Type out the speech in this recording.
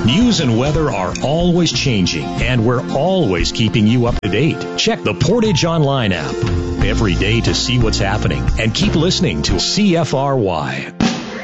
News and weather are always changing, and we're always keeping you up to date. Check the Portage Online app every day to see what's happening, and keep listening to CFRY.